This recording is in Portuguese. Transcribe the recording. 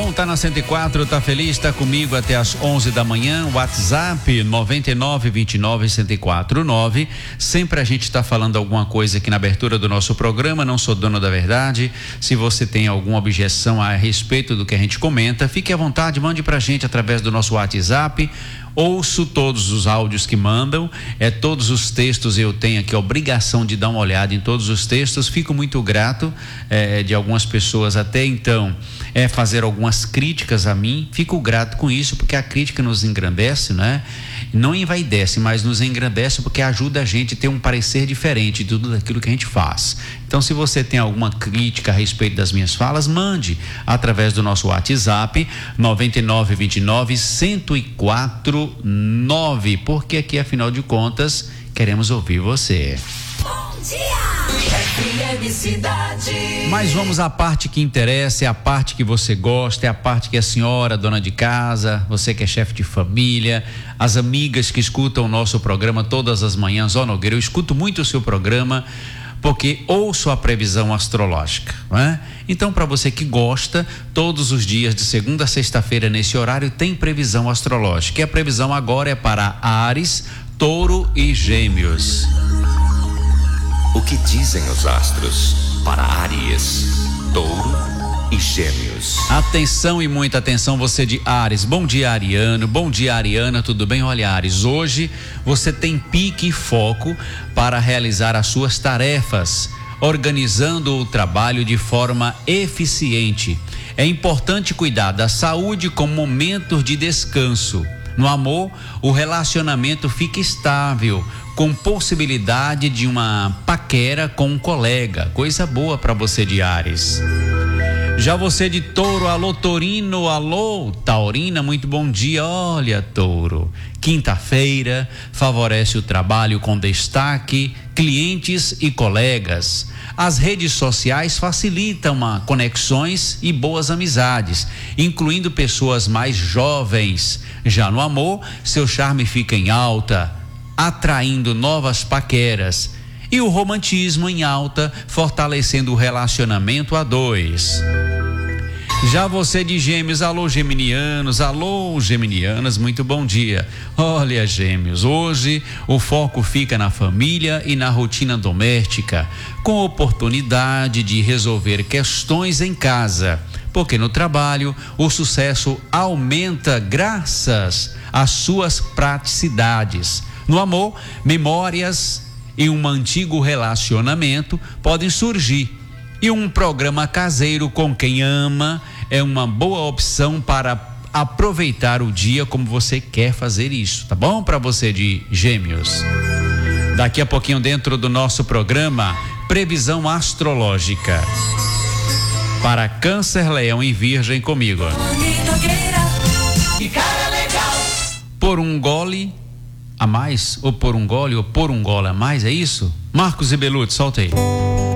bom, tá na 104, tá feliz, tá comigo até as 11 da manhã. WhatsApp 9929-1049. Sempre a gente tá falando alguma coisa aqui na abertura do nosso programa. Não sou dono da verdade. Se você tem alguma objeção a respeito do que a gente comenta, fique à vontade, mande pra gente através do nosso WhatsApp. Ouço todos os áudios que mandam, todos os textos eu tenho aqui a obrigação de dar uma olhada em todos os textos. Fico muito grato de algumas pessoas até então fazer algumas críticas a mim. Fico grato com isso, porque a crítica nos engrandece, né? Não envaidece, mas nos engrandece, porque ajuda a gente a ter um parecer diferente de tudo aquilo que a gente faz. Então, se você tem alguma crítica a respeito das minhas falas, mande através do nosso WhatsApp 9929-1049, porque aqui, afinal de contas, queremos ouvir você. Bom dia, FM Cidade. Mas vamos à parte que interessa, é a parte que você gosta, é a parte que a senhora, dona de casa, você que é chefe de família, as amigas que escutam o nosso programa todas as manhãs. Ó, Nogueira, eu escuto muito o seu programa, porque ouço a previsão astrológica, não é? Então, para você que gosta, todos os dias de segunda a sexta-feira nesse horário tem previsão astrológica. E a previsão agora é para Áries, Touro e Gêmeos. O que dizem os astros para Áries, Touro e Gêmeos? Atenção e muita atenção, você de Áries. Bom dia, Ariano. Bom dia, Ariana. Tudo bem? Olha, Áries, hoje você tem pique e foco para realizar as suas tarefas, organizando o trabalho de forma eficiente. É importante cuidar da saúde com momentos de descanso. No amor, o relacionamento fica estável, com possibilidade de uma paquera com um colega. Coisa boa para você de Áries. Já você de Touro, alô Taurino, alô Taurina, muito bom dia. Olha, Touro, quinta-feira favorece o trabalho com destaque, clientes e colegas. As redes sociais facilitam conexões e boas amizades, incluindo pessoas mais jovens. Já no amor, seu charme fica em alta, atraindo novas paqueras, e o romantismo em alta, fortalecendo o relacionamento a dois. Já você de Gêmeos, alô geminianos, alô geminianas, muito bom dia. Olha, Gêmeos, hoje o foco fica na família e na rotina doméstica, com oportunidade de resolver questões em casa, porque no trabalho o sucesso aumenta graças às suas praticidades. No amor, memórias e um antigo relacionamento podem surgir, e um programa caseiro com quem ama é uma boa opção para aproveitar o dia como você quer fazer isso, tá bom? Para você de Gêmeos. Daqui a pouquinho, dentro do nosso programa, previsão astrológica para Câncer, Leão e Virgem comigo. Por um gole a mais, ou por um gole a mais, é isso? Marcos e Belucci, solta aí.